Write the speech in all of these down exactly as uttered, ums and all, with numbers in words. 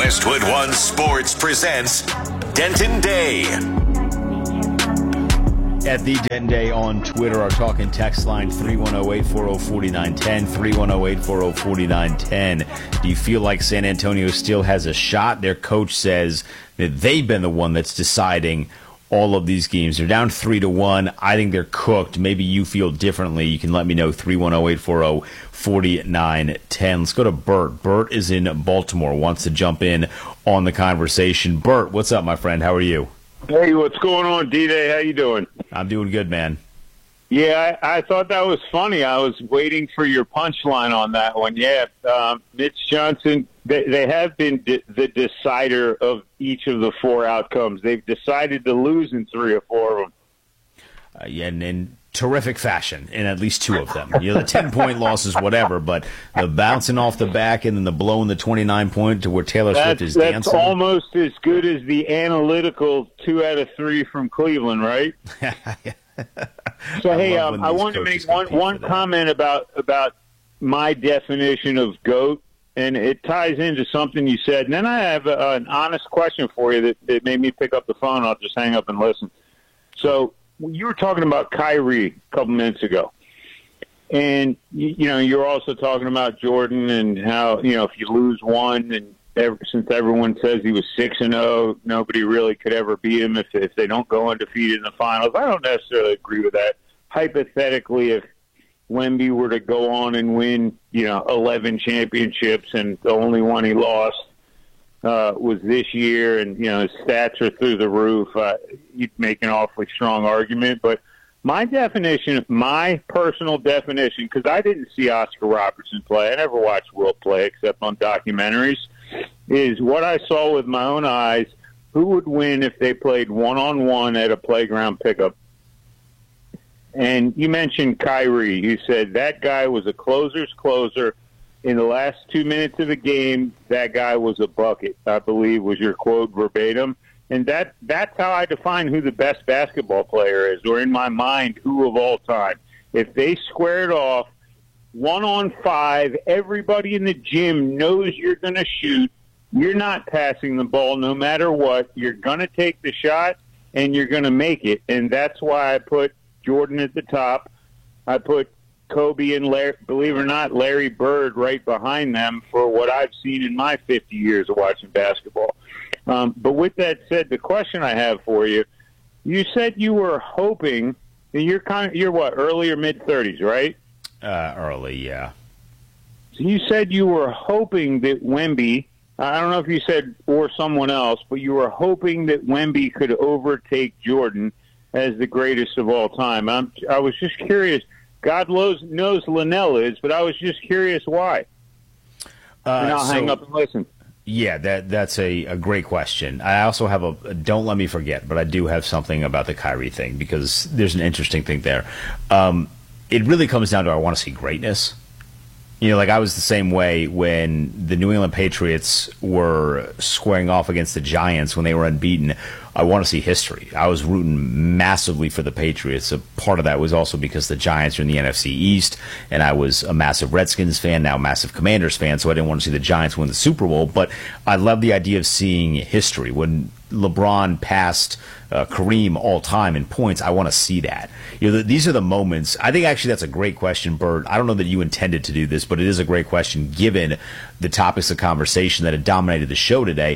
Westwood One Sports presents Denton Day. At the Denton Day on Twitter, our talk and text line three one zero, eight four zero, four nine one zero, three one zero, eight four zero, four nine one zero. Do you feel like San Antonio still has a shot? Their coach says that they've been the one that's deciding all of these games. They're down three to one. I think they're cooked. Maybe you feel differently. You can let me know, three one zero, eight four zero, four nine one zero. Let's go to Bert. Bert is in Baltimore, wants to jump in on the conversation. Bert, what's up, my friend? How are you? Hey, what's going on, D-Day? How you doing? I'm doing good, man. Yeah, I, I thought that was funny. I was waiting for your punchline on that one. Yeah, um, Mitch Johnson, they, they have been de- the decider of each of the four outcomes. They've decided to lose in three or four of them. Uh, yeah, and in terrific fashion in at least two of them. You know, the ten-point losses, whatever, but the bouncing off the back and then the blowing the twenty-nine point to where Taylor that's, Swift is that's dancing. That's almost as good as the analytical two out of three from Cleveland, right? So, I hey, love um, when I these wanted to coaches make one, compete one for that. comment about, about my definition of GOAT, and it ties into something you said. And then I have a, an honest question for you that, that made me pick up the phone. I'll just hang up and listen. So you were talking about Kyrie a couple minutes ago. And, you, you know, you're also talking about Jordan and how, you know, if you lose one, and ever, since everyone says he was six and oh, nobody really could ever beat him if, if they don't go undefeated in the finals. I don't necessarily agree with that. Hypothetically, if Wemby were to go on and win, you know, eleven championships and the only one he lost uh, was this year, and, you know, his stats are through the roof, uh, you'd make an awfully strong argument. But my definition, my personal definition, because I didn't see Oscar Robertson play. I never watched Wilt play except on documentaries, is what I saw with my own eyes, who would win if they played one-on-one at a playground pickup. And you mentioned Kyrie. You said that guy was a closer's closer. In the last two minutes of the game, that guy was a bucket, I believe was your quote verbatim. And that that's how I define who the best basketball player is, or in my mind, who of all time. If they squared off one on five, everybody in the gym knows you're going to shoot. You're not passing the ball no matter what. You're going to take the shot, and you're going to make it. And that's why I put Jordan at the top. I put Kobe and, Larry, believe it or not, Larry Bird right behind them for what I've seen in my fifty years of watching basketball. Um, but with that said, the question I have for you, you said you were hoping, you're kind of, you're what, early or mid-thirties, right? Uh, early, yeah. So you said you were hoping that Wemby, I don't know if you said or someone else, but you were hoping that Wemby could overtake Jordan as the greatest of all time. I'm, I was just curious. God knows, knows Linnell is, but I was just curious why. Uh, and I'll so, hang up and listen. Yeah, that that's a, a great question. I also have a, don't let me forget, but I do have something about the Kyrie thing because there's an interesting thing there. Um, it really comes down to I want to see greatness. You know, like I was the same way when the New England Patriots were squaring off against the Giants when they were unbeaten. I want to see history. I was rooting massively for the Patriots. A part of that was also because the Giants are in the N F C East, and I was a massive Redskins fan, now a massive Commanders fan, so I didn't want to see the Giants win the Super Bowl. But I love the idea of seeing history. When LeBron passed uh, Kareem all time in points, I want to see that. You know, th- these are the moments. I think actually that's a great question, Bert. I don't know that you intended to do this, but it is a great question given the topics of conversation that had dominated the show today.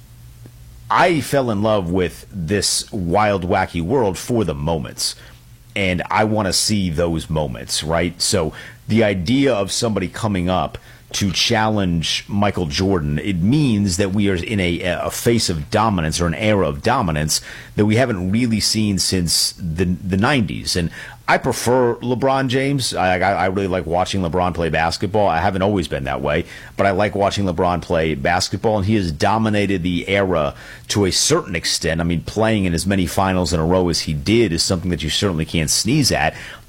I fell in love with this wild, wacky world for the moments, and I want to see those moments, right? So the idea of somebody coming up to challenge Michael Jordan, it means that we are in a, a phase of dominance or an era of dominance that we haven't really seen since the the nineties. And I prefer LeBron James. I, I, I really like watching LeBron play basketball. I haven't always been that way, but I like watching LeBron play basketball, and he has dominated the era to a certain extent. I mean, playing in as many finals in a row as he did is something that you certainly can't sneeze at.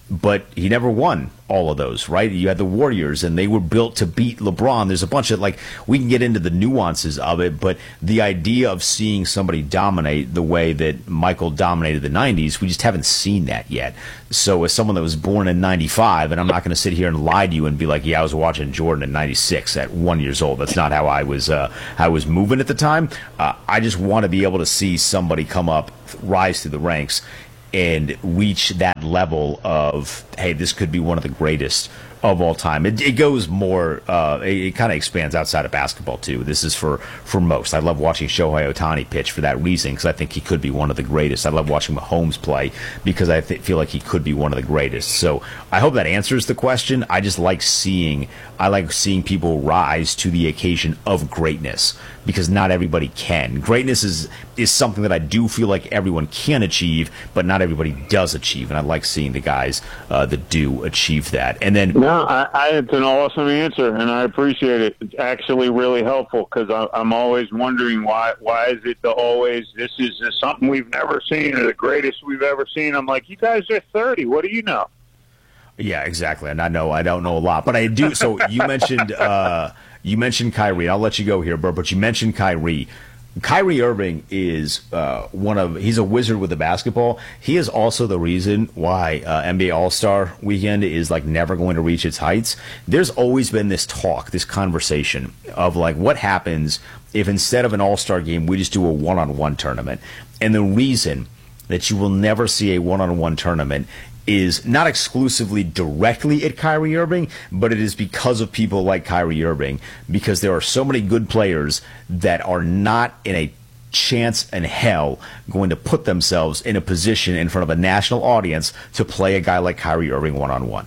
but he never won all of those, right? You had the Warriors, and they were built to beat LeBron. There's a bunch of, like, we can get into the nuances of it, but the idea of seeing somebody dominate the way that Michael dominated the nineties, we just haven't seen that yet. So as someone that was born in ninety-five, and I'm not going to sit here and lie to you and be like, yeah, I was watching Jordan in ninety-six at one years old. That's not how I was, uh, how I was moving at the time. Uh, I just want to be able to see somebody come up, rise through the ranks, and reach that level of, hey, this could be one of the greatest of all time. It, it goes more, uh, it, it kind of expands outside of basketball, too. This is for, for most. I love watching Shohei Ohtani pitch for that reason, because I think he could be one of the greatest. I love watching Mahomes play because I th- feel like he could be one of the greatest. So I hope that answers the question. I just like seeing, I like seeing people rise to the occasion of greatness, because not everybody can. Greatness is, is something that I do feel like everyone can achieve, but not everybody does achieve. And I like seeing the guys uh, that do achieve that. And then, no, I, I, it's an awesome answer, and I appreciate it. It's actually really helpful, because I'm always wondering why. Why is it the always this is something we've never seen, or the greatest we've ever seen? I'm like, you guys are thirty. What do you know? Yeah, exactly. And I know I don't know a lot, but I do. So you mentioned uh, you mentioned Kyrie. I'll let you go here, Bert. But you mentioned Kyrie. Kyrie Irving is uh, one of, he's a wizard with the basketball. He is also the reason why uh, N B A All-Star Weekend is like never going to reach its heights. There's always been this talk, this conversation of like, what happens if instead of an All-Star game, we just do a one-on-one tournament? And the reason that you will never see a one-on-one tournament is not exclusively directly at Kyrie Irving, but it is because of people like Kyrie Irving, because there are so many good players that are not in a chance in hell going to put themselves in a position in front of a national audience to play a guy like Kyrie Irving one-on-one.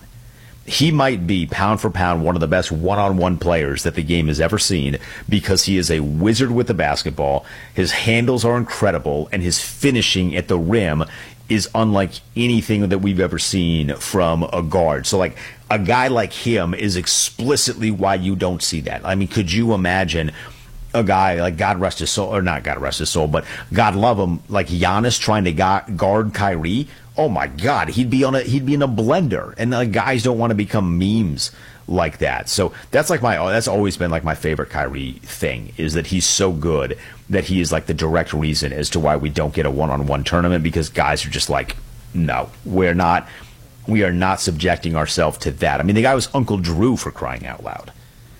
He might be, pound for pound, one of the best one-on-one players that the game has ever seen, because he is a wizard with the basketball. His handles are incredible, and his finishing at the rim is unlike anything that we've ever seen from a guard. So, like, a guy like him is explicitly why you don't see that. I mean, could you imagine a guy like, God rest his soul, or not God rest his soul, but God love him, like Giannis trying to guard Kyrie? Oh my God, he'd be on a he'd be in a blender, and uh, guys don't want to become memes like that. So that's like my that's always been like my favorite Kyrie thing, is that he's so good that he is like the direct reason as to why we don't get a one-on-one tournament, because guys are just like, no, we're not we are not subjecting ourselves to that. I mean, the guy was Uncle Drew, for crying out loud.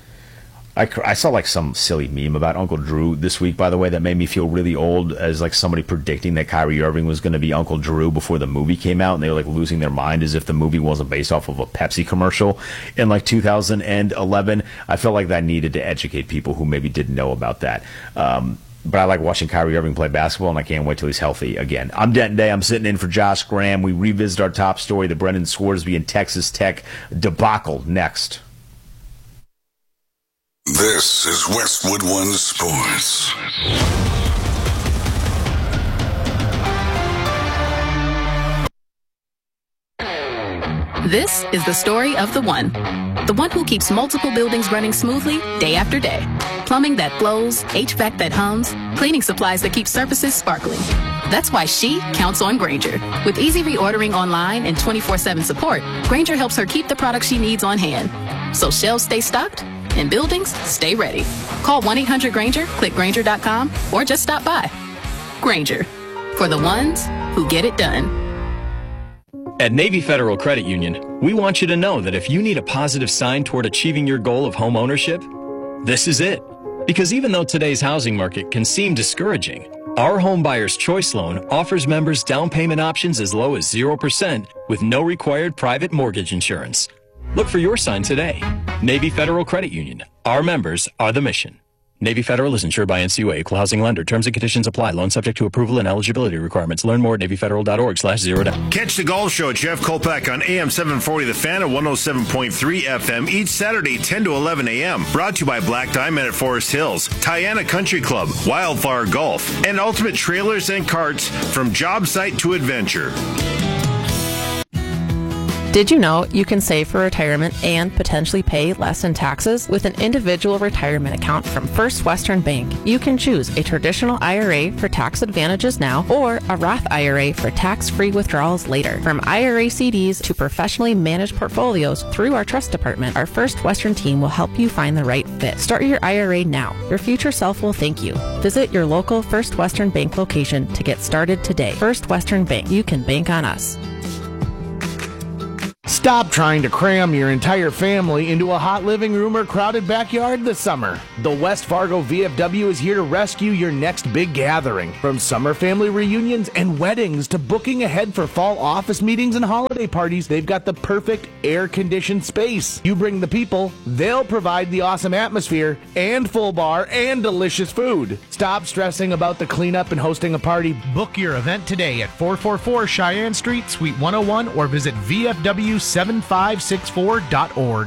I, I saw like some silly meme about Uncle Drew this week, by the way, that made me feel really old, as like somebody predicting that Kyrie Irving was going to be Uncle Drew before the movie came out, and they were like losing their mind as if the movie wasn't based off of a Pepsi commercial in like two thousand eleven. I felt like that needed to educate people who maybe didn't know about that. Um, but I like watching Kyrie Irving play basketball, and I can't wait till he's healthy again. I'm Denton Day. I'm sitting in for Josh Graham. We revisit our top story, the Brendan Scoresby and Texas Tech debacle, next. This is Westwood One Sports. This is the story of the one. The one who keeps multiple buildings running smoothly day after day. Plumbing that flows, H V A C that hums, cleaning supplies that keep surfaces sparkling. That's why she counts on Grainger. With easy reordering online and twenty-four seven support, Grainger helps her keep the products she needs on hand, so shelves stay stocked and buildings stay ready. Call one eight hundred Grainger, click Grainger dot com, or just stop by. Grainger, for the ones who get it done. At Navy Federal Credit Union, we want you to know that if you need a positive sign toward achieving your goal of home ownership, this is it. Because even though today's housing market can seem discouraging, our Home Buyer's Choice Loan offers members down payment options as low as zero percent with no required private mortgage insurance. Look for your sign today. Navy Federal Credit Union. Our members are the mission. Navy Federal is insured by N C U A, Equal Housing Lender. Terms and conditions apply. Loan subject to approval and eligibility requirements. Learn more at navy federal dot org slash zero down. Catch the Golf Show at Jeff Kolpak on A M seven forty The Fan at one oh seven point three F M each Saturday, ten to eleven a m Brought to you by Black Diamond at Forest Hills, Tiana Country Club, Wildflower Golf, and Ultimate Trailers and Carts, from job site to adventure. Did you know you can save for retirement and potentially pay less in taxes with an individual retirement account from First Western Bank? You can choose a traditional I R A for tax advantages now or a Roth I R A for tax-free withdrawals later. From I R A C Ds to professionally managed portfolios through our trust department, our First Western team will help you find the right fit. Start your I R A now. Your future self will thank you. Visit your local First Western Bank location to get started today. First Western Bank. You can bank on us. Stop trying to cram your entire family into a hot living room or crowded backyard this summer. The West Fargo V F W is here to rescue your next big gathering. From summer family reunions and weddings to booking ahead for fall office meetings and holiday parties, they've got the perfect air-conditioned space. You bring the people, they'll provide the awesome atmosphere and full bar and delicious food. Stop stressing about the cleanup and hosting a party. Book your event today at four forty-four Cheyenne Street, Suite one oh one, or visit V F W seven five six four dot org.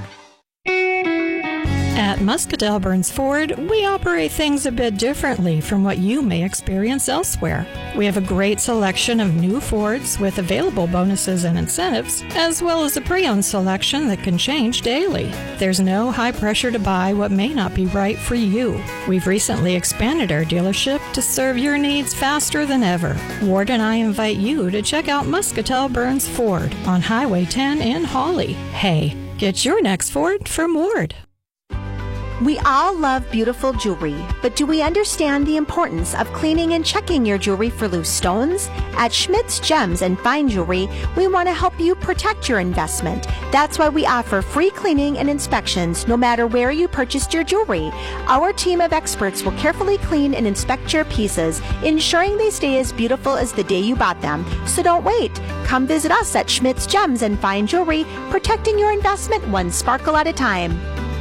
At Muscatel Burns Ford, we operate things a bit differently from what you may experience elsewhere. We have a great selection of new Fords with available bonuses and incentives, as well as a pre-owned selection that can change daily. There's no high pressure to buy what may not be right for you. We've recently expanded our dealership to serve your needs faster than ever. Ward and I invite you to check out Muscatel Burns Ford on Highway ten in Hawley. Hey, get your next Ford from Ward. We all love beautiful jewelry, but do we understand the importance of cleaning and checking your jewelry for loose stones? At Schmidt's Gems and Fine Jewelry, we want to help you protect your investment. That's why we offer free cleaning and inspections no matter where you purchased your jewelry. Our team of experts will carefully clean and inspect your pieces, ensuring they stay as beautiful as the day you bought them. So don't wait. Come visit us at Schmidt's Gems and Fine Jewelry, protecting your investment one sparkle at a time.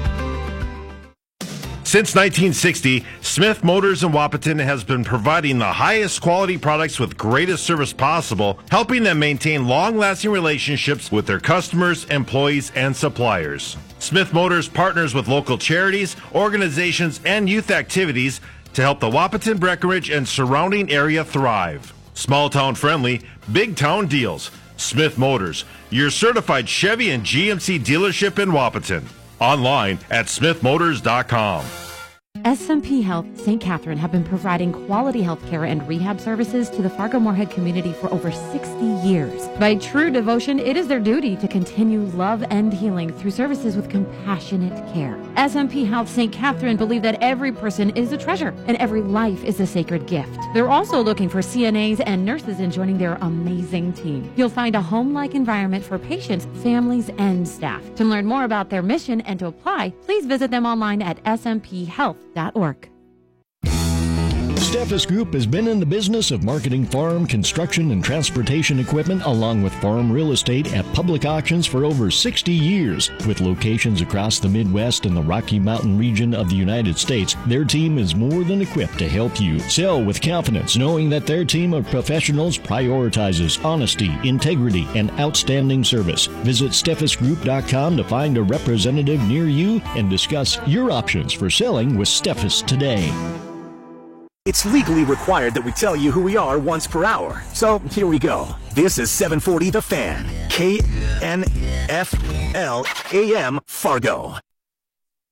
Since nineteen sixty, Smith Motors in Wahpeton has been providing the highest quality products with greatest service possible, helping them maintain long-lasting relationships with their customers, employees, and suppliers. Smith Motors partners with local charities, organizations, and youth activities to help the Wahpeton, Breckenridge, and surrounding area thrive. Small-town friendly, big-town deals. Smith Motors, your certified Chevy and G M C dealership in Wahpeton. Online at smith motors dot com. S M P Health Saint Catherine have been providing quality health care and rehab services to the Fargo-Moorhead community for over sixty years. By true devotion, it is their duty to continue love and healing through services with compassionate care. S M P Health Saint Catherine believe that every person is a treasure and every life is a sacred gift. They're also looking for C N As and nurses in joining their amazing team. You'll find a home-like environment for patients, families, and staff. To learn more about their mission and to apply, please visit them online at s m p health dot org. Steffes Group has been in the business of marketing farm, construction, and transportation equipment along with farm real estate at public auctions for over sixty years. With locations across the Midwest and the Rocky Mountain region of the United States, their team is more than equipped to help you sell with confidence, knowing that their team of professionals prioritizes honesty, integrity, and outstanding service. Visit steffes group dot com to find a representative near you and discuss your options for selling with Steffes today. It's legally required that we tell you who we are once per hour. So here we go. This is seven forty The Fan, K N F L A M Fargo.